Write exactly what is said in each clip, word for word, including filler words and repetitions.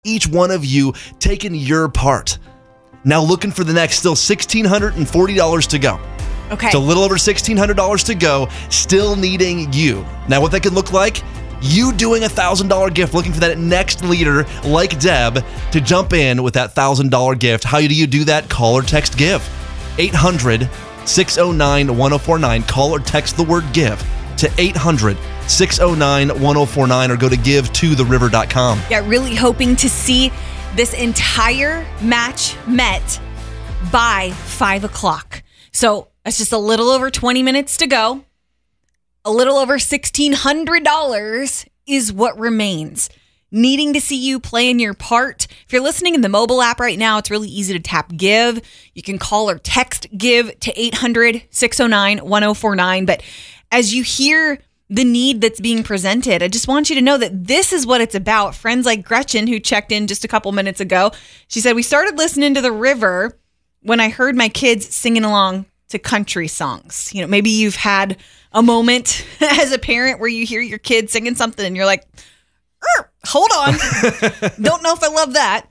Each one of you taking your part. Now looking for the next, still one thousand six hundred forty dollars to go. Okay. It's a little over one thousand six hundred dollars to go, still needing you. Now what that could look like, you doing a one thousand dollars gift, looking for that next leader like Deb to jump in with that one thousand dollars gift. How do you do that? Call or text GIVE. eight hundred, six oh nine, one oh four nine. Call or text the word GIVE to eight hundred, six oh nine, one oh four nine or go to give to the river dot com. Yeah, really hoping to see this entire match met by five o'clock. So it's just a little over twenty minutes to go. A little over sixteen hundred dollars is what remains. Needing to see you playing your part. If you're listening in the mobile app right now, it's really easy to tap GIVE. You can call or text GIVE to eight hundred, six oh nine, one oh four nine. But as you hear the need that's being presented, I just want you to know that this is what it's about. Friends like Gretchen, who checked in just a couple minutes ago, she said, we started listening to the river when I heard my kids singing along to country songs. You know, maybe you've had a moment as a parent where you hear your kid singing something and you're like, hold on. Don't know if I love that.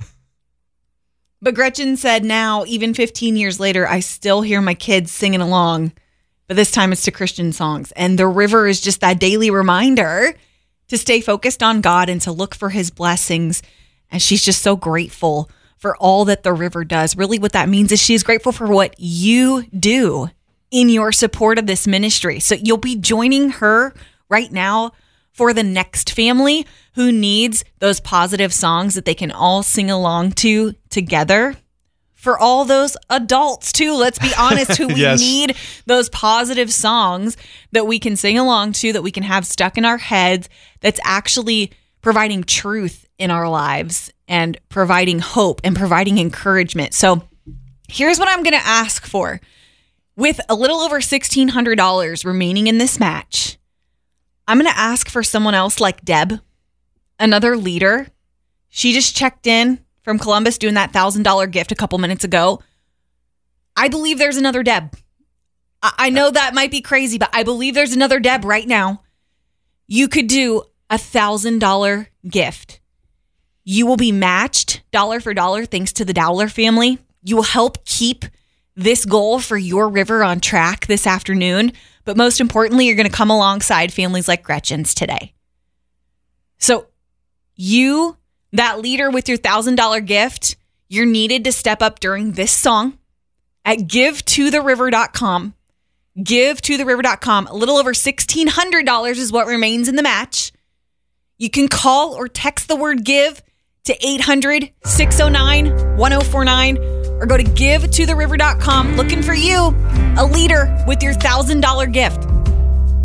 But Gretchen said now, even fifteen years later, I still hear my kids singing along, but this time it's to Christian songs. And the river is just that daily reminder to stay focused on God and to look for his blessings. And she's just so grateful for all that the river does. Really what that means is she's grateful for what you do in your support of this ministry. So you'll be joining her right now for the next family who needs those positive songs that they can all sing along to together. For all those adults too, let's be honest, who we yes. need those positive songs that we can sing along to, that we can have stuck in our heads, that's actually providing truth in our lives and providing hope and providing encouragement. So here's what I'm going to ask for. With a little over sixteen hundred dollars remaining in this match, I'm going to ask for someone else like Deb, another leader. She just checked in from Columbus doing that one thousand dollars gift a couple minutes ago. I believe there's another Deb. I, I know that might be crazy, but I believe there's another Deb right now. You could do a one thousand dollars gift. You will be matched dollar for dollar thanks to the Dowler family. You will help keep this goal for your river on track this afternoon. But most importantly, you're going to come alongside families like Gretchen's today. So you, that leader with your one thousand dollars gift, you're needed to step up during this song at give to the river dot com. give to the river dot com. A little over sixteen hundred dollars is what remains in the match. You can call or text the word give to eight hundred, six oh nine, one oh four nine or go to give to the river dot com looking for you, a leader with your one thousand dollars gift.